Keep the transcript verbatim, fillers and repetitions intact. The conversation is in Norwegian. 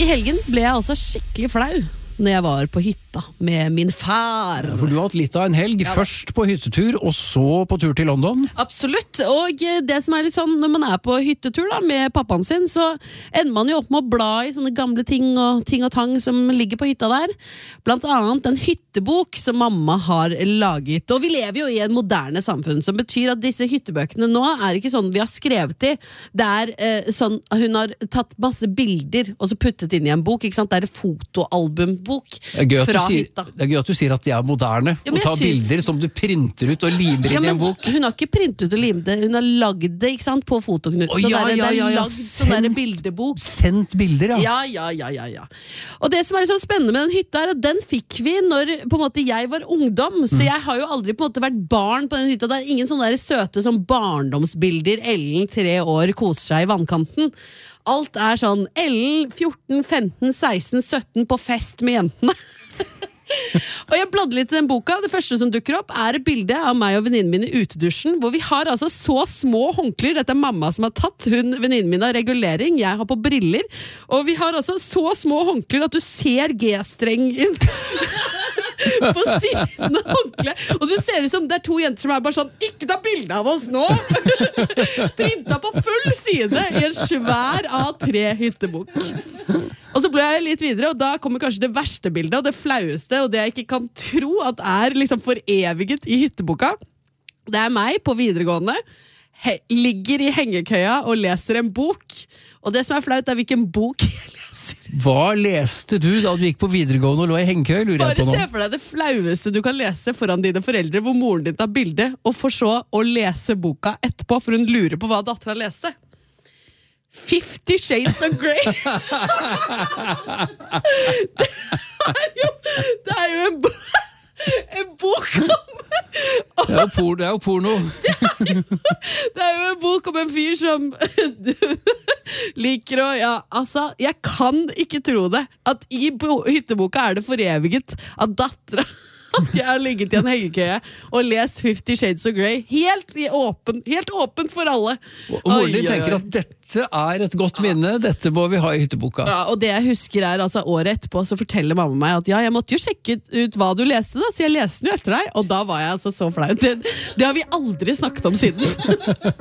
helgen ble jeg altså skikkelig flau når jeg var på hytta med min far. Ja, for du har hatt litt av en helg, ja, først på hyttetur, og så på tur til London. Absolutt, og det som er litt sånn, når man er på hyttetur da, med pappaen sin, så ender man jo opp med å bla i sånne gamle ting og ting og tang som ligger på hytta der. Blant annet en hyttebok som mamma har laget. Og vi lever jo i en moderne samfunn, som betyr at disse hyttebøkene nå er ikke sånn vi har skrevet i. Det er eh, sånn, hun har tatt masse bilder og så puttet inn i en bok, ikke sant? Det er et fotoalbumbok fra sier, hytta. Det er gøy at du sier at de er moderne, ja, og tar synes... bilder som du printer ut og limer inn ja, i en bok. Hun har ikke printet ut og limt det, hun har lagd det, ikke sant, på fotoknut. Oh, så ja, det er, ja, det er ja, ja. lagd sånn der bildebok. Sendt bilder, ja. Ja, ja, ja, ja, ja. Og det som er litt sånn spennende med den hytta er at den fikk vi når på en måte jeg var ungdom, så jeg har jo aldri på en måte vært barn på den hytta. Det er ingen sånne der søte sånn barndomsbilder. Ellen, tre år, koser seg i vannkanten. Alt er sånn Ellen, fjorten, femten, seksten, sytten på fest med jentene. Og jeg bladde litt i den boka. Det første som dukker opp er et bilde av meg og venninnen min i utedusjen, hvor vi har altså så små håndklær. Dette er mamma som har tatt. Hun, venninnen min har regulering, jeg har på briller. Og vi har altså så små håndklær at du ser G-strengen på siden av håndklæet. Og du ser ut som det er to jenter som er bare sånn, ikke ta bilde av oss nå! Printa på full side i en svær A tre hyttebok. Og så ble jeg litt videre, og da kommer kanskje det verste bildet, og det flaueste, og det jeg ikke kan tro at er liksom foreviget i hytteboka. Det er meg på videregående, he- ligger i hengekøya og leser en bok, og det som er flaut er hvilken bok jeg leser. Hva leste du da du gikk på videregående og lå i hengekøy, lurer Bare jeg på nå? se for deg det flaueste du kan lese foran dine foreldre, hvor moren din tar bilde, og for så å lese boka etterpå, for hun lurer på hva datteren leste. Fifty Shades of Grey. det, er jo, det er jo en, bo en bok om det er, por det er jo porno. det, er jo, det er jo en bok om en fyr som liker å ja, altså, jeg kan ikke tro det at i hytteboka er det foreviget at datteren at jeg har ligget i en hengekøye og lest Fifty Shades of Grey helt, i åpen, helt åpent for alle. Og moren din tenker at dette er et godt minne, dette må vi ha i hytteboka. Ja, og det jeg husker er altså året etterpå så forteller mamma meg at ja, jeg måtte jo sjekke ut, ut hva du leste da, så jeg leste den jo etter deg, og da var jeg altså så flau. Det, det har vi aldri snakket om siden.